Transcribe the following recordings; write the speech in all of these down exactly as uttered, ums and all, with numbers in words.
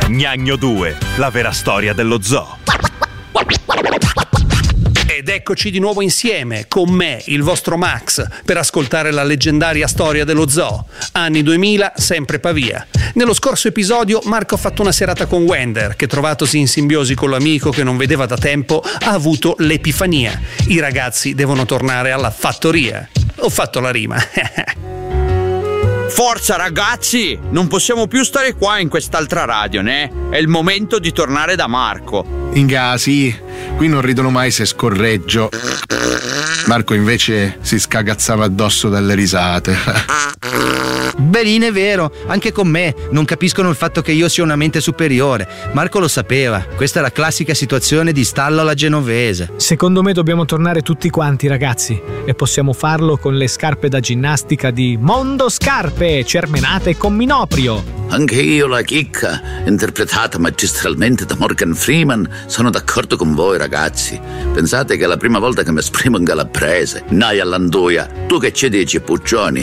Gnagno due, la vera storia dello zoo. Ed eccoci di nuovo insieme, con me, il vostro Max, per ascoltare la leggendaria storia dello zoo. Anni duemila, sempre Pavia. Nello scorso episodio Marco ha fatto una serata con Wender, che trovatosi in simbiosi con l'amico che non vedeva da tempo, ha avuto l'epifania. I ragazzi devono tornare alla fattoria. Ho fatto la rima. Forza ragazzi, non possiamo più stare qua in quest'altra radio, né? È il momento di tornare da Marco. Inga, sì, qui non ridono mai se scorreggio. Marco invece si scagazzava addosso dalle risate. Berine, è vero, anche con me non capiscono il fatto che io sia una mente superiore. Marco lo sapeva, questa è la classica situazione di stallo alla genovese. Secondo me dobbiamo tornare tutti quanti, ragazzi, e possiamo farlo con le scarpe da ginnastica di Mondo Scarpe, cermenate con Minoprio. Anche io, la chicca, interpretata magistralmente da Morgan Freeman, sono d'accordo con voi, ragazzi. Pensate che è la prima volta che mi esprimo in calabrese. Nai all'anduia, tu che ci dici, Puccioni?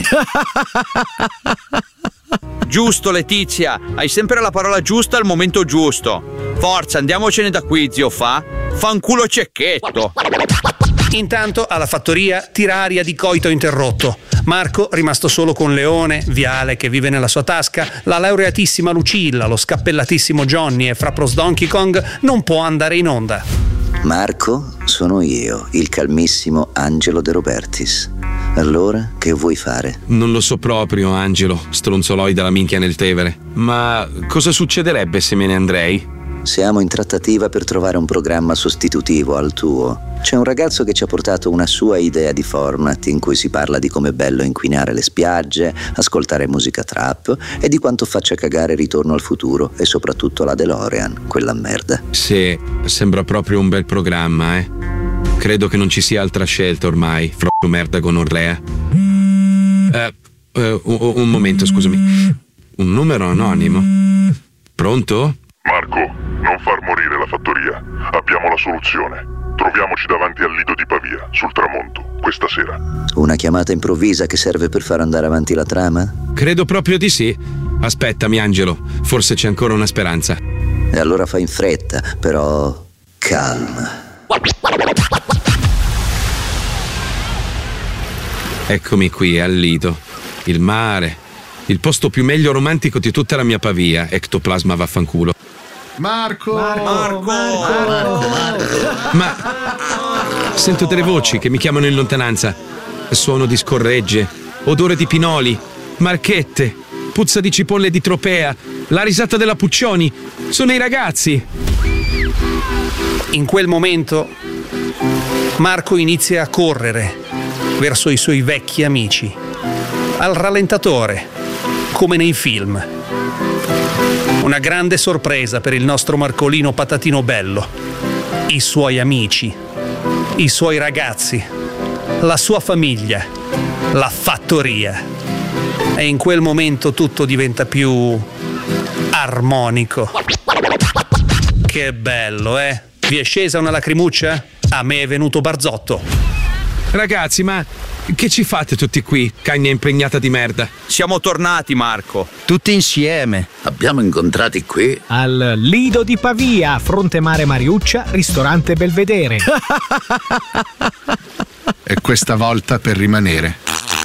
Giusto, Letizia, hai sempre la parola giusta al momento giusto. Forza, andiamocene da qui, zio Fa. Fanculo cecchetto. Intanto alla fattoria tira aria di coito interrotto. Marco, rimasto solo con Leone, Viale che vive nella sua tasca, la laureatissima Lucilla, lo scappellatissimo Johnny e Frapros Donkey Kong, non può andare in onda. Marco, sono io, il calmissimo Angelo De Robertis. Allora, che vuoi fare? Non lo so proprio, Angelo, stronzoloi dalla minchia nel Tevere. Ma cosa succederebbe se me ne andrei? Siamo in trattativa per trovare un programma sostitutivo al tuo. C'è un ragazzo che ci ha portato una sua idea di format in cui si parla di come è bello inquinare le spiagge, ascoltare musica trap e di quanto faccia cagare Ritorno al futuro e soprattutto la DeLorean, quella merda. Sì, sembra proprio un bel programma, eh. Credo che non ci sia altra scelta ormai, fro merda con Orlea. Eh, eh, un, un momento, scusami. Un numero anonimo. Pronto? Marco, non far morire la fattoria. Abbiamo la soluzione. Troviamoci davanti al lido di Pavia, sul tramonto, questa sera. Una chiamata improvvisa che serve per far andare avanti la trama? Credo proprio di sì. Aspettami, Angelo, forse c'è ancora una speranza. E allora fai in fretta, però calma. Eccomi qui al lido. Il mare, il posto più meglio romantico di tutta la mia Pavia. Ectoplasma vaffanculo. Marco! Marco! Marco! Marco! Marco! Ma sento delle voci che mi chiamano in lontananza. Suono di scorregge, odore di pinoli, marchette, puzza di cipolle di Tropea, la risata della Puccioni. Sono i ragazzi. In quel momento Marco inizia a correre verso i suoi vecchi amici, al rallentatore, come nei film. Una grande sorpresa per il nostro Marcolino Patatino Bello. I suoi amici, i suoi ragazzi, la sua famiglia, la fattoria. E in quel momento tutto diventa più armonico. Che bello, eh? Vi è scesa una lacrimuccia? A me è venuto Barzotto. Ragazzi, ma che ci fate tutti qui, cagna impregnata di merda? Siamo tornati, Marco. Tutti insieme. Abbiamo incontrati qui Al Lido di Pavia, fronte mare Mariuccia, ristorante Belvedere. E questa volta per rimanere.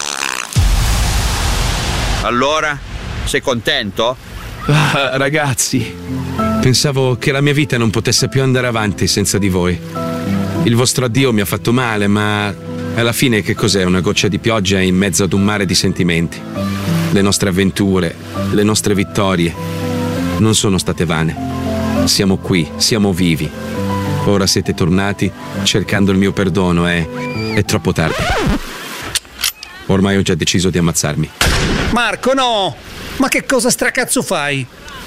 Allora, sei contento? Ah, ragazzi, pensavo che la mia vita non potesse più andare avanti senza di voi. Il vostro addio mi ha fatto male, ma alla fine che cos'è una goccia di pioggia in mezzo ad un mare di sentimenti? Le nostre avventure, le nostre vittorie non sono state vane. Siamo qui, siamo vivi. Ora siete tornati cercando il mio perdono e è troppo tardi. Ormai ho già deciso di ammazzarmi. Marco, no! Ma che cosa stracazzo fai?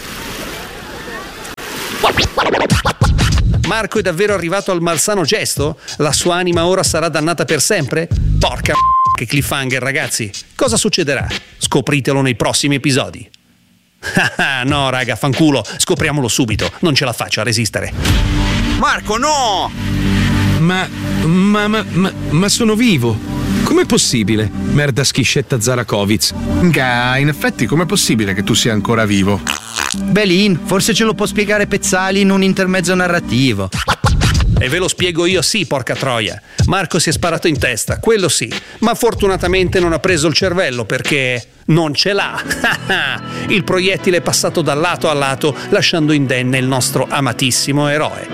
Marco è davvero arrivato al malsano gesto? La sua anima ora sarà dannata per sempre? Porca m***a, che cliffhanger, ragazzi! Cosa succederà? Scopritelo nei prossimi episodi. No, raga, fanculo, scopriamolo subito. Non ce la faccio a resistere. Marco, no! Ma, ma, ma, ma, ma sono vivo. Com'è possibile? Merda schiscetta Zarakovic. Inga, in effetti com'è possibile che tu sia ancora vivo? Belin, forse ce lo può spiegare Pezzali in un intermezzo narrativo. E ve lo spiego io, sì, porca troia. Marco si è sparato in testa, quello sì, ma fortunatamente non ha preso il cervello perché non ce l'ha. Il proiettile è passato da lato a lato, lasciando indenne il nostro amatissimo eroe.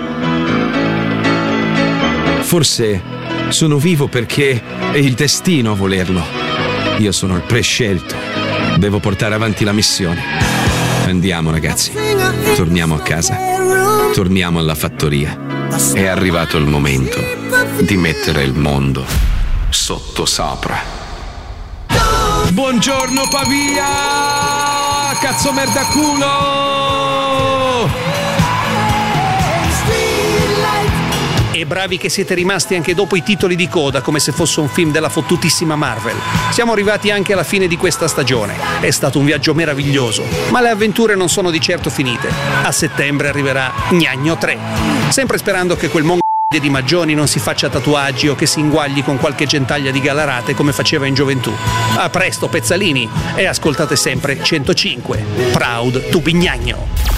Forse sono vivo perché è il destino a volerlo. Io sono il prescelto. Devo portare avanti la missione. Andiamo, ragazzi. Torniamo a casa. Torniamo alla fattoria. È arrivato il momento di mettere il mondo sotto sopra. Buongiorno Pavia! Cazzo merda culo! E bravi che siete rimasti anche dopo i titoli di coda, come se fosse un film della fottutissima Marvel. Siamo arrivati anche alla fine di questa stagione. È stato un viaggio meraviglioso, ma le avventure non sono di certo finite. A settembre arriverà Gnagno tre. Sempre sperando che quel mongo di Maggioni non si faccia tatuaggi o che si inguagli con qualche gentaglia di galarate come faceva in gioventù. A presto, pezzalini, e ascoltate sempre centocinque. Proud to be Gnagno.